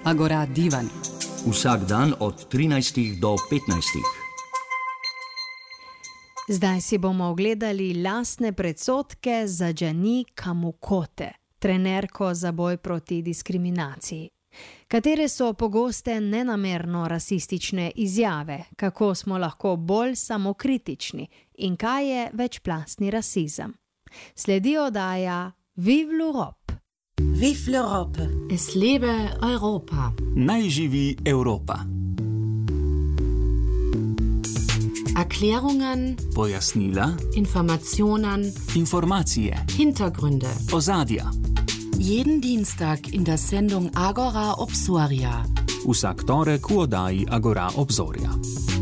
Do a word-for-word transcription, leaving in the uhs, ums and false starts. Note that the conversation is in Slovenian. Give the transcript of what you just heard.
Agora divan. Vsak dan od trinajstih do petnajstih. Zdaj si bomo ogledali lastne predsodke za Džani Kamukote, trenerko za boj proti diskriminaciji. Katere so pogoste nenamerno rasistične izjave, kako smo lahko bolj samokritični in kaj je večplastni rasizem. Sledi oddaja Vive l'Europe. Vive l'Europe. Es lebe Europa. Naj živi Evropa. Erklärungen, Pojasnila, Informationen, informacije, Hintergründe. ozadja. Jeden Dienstag in der Sendung Agora Obsoria. Vsak torek v oddaji Agora Obzorja.